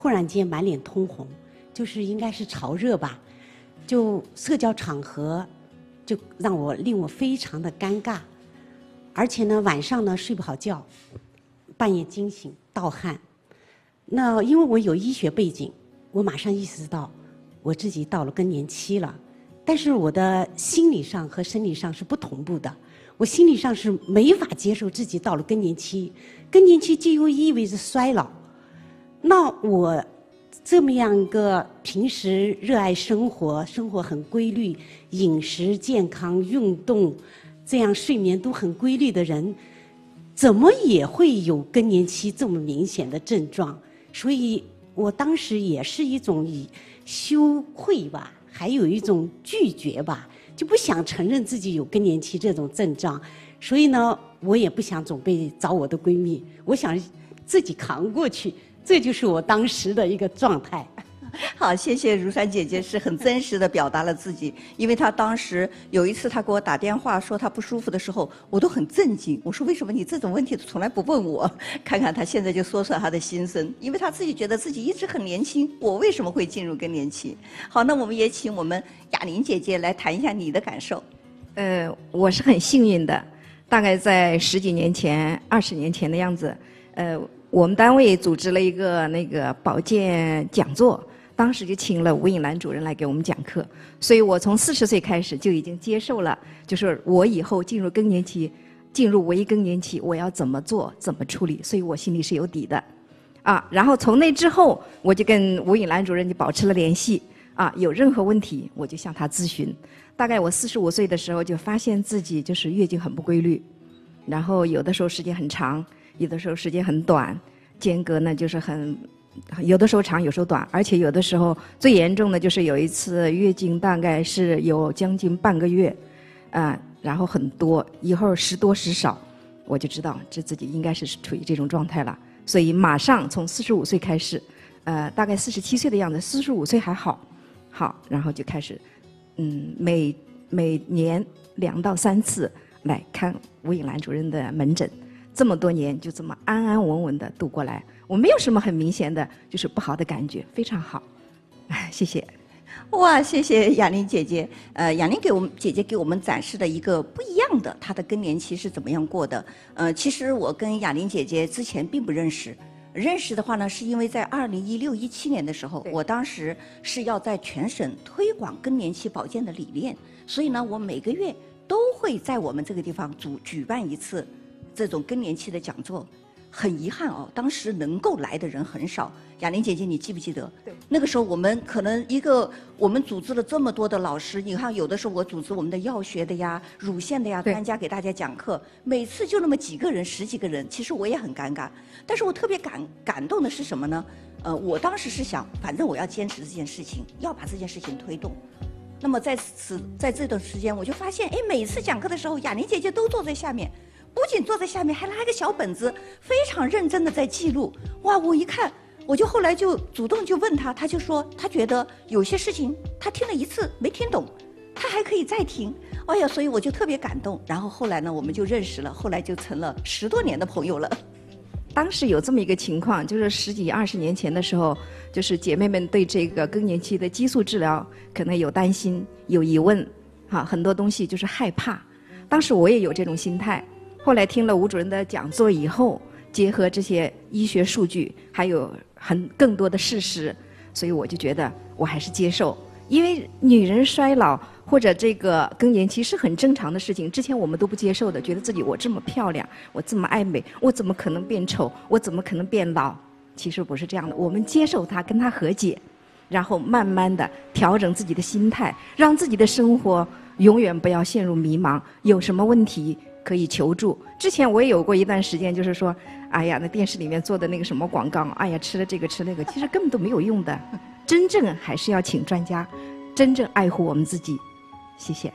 忽然间满脸通红，就是应该是潮热吧，就社交场合就令我非常的尴尬，而且呢晚上呢睡不好觉，半夜惊醒盗汗。那因为我有医学背景，我马上意识到我自己到了更年期了，但是我的心理上和生理上是不同步的。我心理上是没法接受自己到了更年期，更年期就意味着衰老。那我这么样一个平时热爱生活，生活很规律，饮食健康、运动，这样睡眠都很规律的人，怎么也会有更年期这么明显的症状？所以我当时也是一种以羞愧吧，还有一种拒绝吧，就不想承认自己有更年期这种症状。所以呢，我也不想准备找我的闺蜜，我想自己扛过去。这就是我当时的一个状态。 好，谢谢如山姐姐，是很真实的表达了自己。因为她当时有一次她给我打电话说她不舒服的时候，我都很震惊。我说为什么你这种问题从来不问我？看看她现在就说出了她的心声，因为她自己觉得自己一直很年轻，我为什么会进入更年期？好，那我们也请我们雅玲姐姐来谈一下你的感受。 我是很幸运的，大概在10几年前、20年前的样子，我们单位组织了一个那个保健讲座，当时就请了吴颖兰主任来给我们讲课，所以我从40岁开始就已经接受了，就是我以后进入更年期，进入微更年期，我要怎么做、怎么处理，所以我心里是有底的，然后从那之后，我就跟吴颖兰主任就保持了联系，有任何问题我就向她咨询。大概我45岁的时候就发现自己就是月经很不规律，然后有的时候时间很长，有的时候时间很短，间隔呢就是有的时候长，有时候短，而且有的时候最严重的就是有一次月经大概是有将近半个月，然后很多，一会儿时多时少，我就知道这自己应该是处于这种状态了，所以马上从45岁开始，大概47岁的样子，45岁还好，然后就开始，每年2到3次来看吴颖兰主任的门诊。这么多年就这么安安稳稳的度过来，我没有什么很明显的就是不好的感觉，非常好，谢谢。 哇，谢谢雅玲姐姐。雅玲姐姐给我们展示了一个不一样的她的更年期是怎么样过的。其实我跟雅玲姐姐之前并不认识，认识的话呢，是因为在2016、17年的时候，我当时是要在全省推广更年期保健的理念，所以呢，我每个月都会在我们这个地方举办一次这种更年期的讲座。很遗憾哦，当时能够来的人很少。雅玲姐姐，你记不记得？对。那个时候我们可能我们组织了这么多的老师，你看有的时候我组织我们的药学的呀、乳腺的呀专家给大家讲课，每次就那么几个人、10几个人，其实我也很尴尬。但是我特别感动的是什么呢？我当时是想，反正我要坚持这件事情，要把这件事情推动。那么在这段时间，我就发现，哎，每次讲课的时候，雅玲姐姐都坐在下面。不仅坐在下面，还拿一个小本子，非常认真的在记录。哇，我一看，我就后来就主动就问他，他就说他觉得有些事情他听了一次没听懂，他还可以再听。哎呀，所以我就特别感动。然后后来呢，我们就认识了，后来就成了10多年的朋友了。 当时有这么一个情况，就是10几20年前的时候，就是姐妹们对这个更年期的激素治疗可能有担心、有疑问，很多东西就是害怕。当时我也有这种心态。后来听了吴主任的讲座以后，结合这些医学数据，还有更多的事实，所以我就觉得我还是接受。因为女人衰老或者这个更年期是很正常的事情，之前我们都不接受的，觉得自己我这么漂亮，我这么爱美，我怎么可能变丑，我怎么可能变老？其实不是这样的，我们接受它，跟它和解，然后慢慢的调整自己的心态，让自己的生活永远不要陷入迷茫，有什么问题可以求助。之前我也有过一段时间，就是说，哎呀，那电视里面做的那个什么广告，哎呀，吃了这个吃那个，其实根本都没有用的。真正还是要请专家，真正爱护我们自己。谢谢。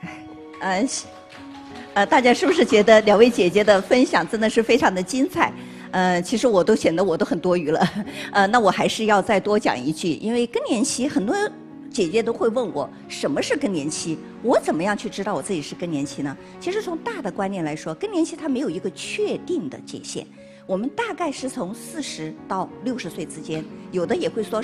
大家是不是觉得2位姐姐的分享真的是非常的精彩？其实我都显得我都很多余了。那我还是要再多讲一句，因为更年期很多姐姐都会问我什么是更年期，我怎么样去知道我自己是更年期呢？其实从大的观念来说，更年期它没有一个确定的界限。 我们大概是从40到60岁之间，有的也会说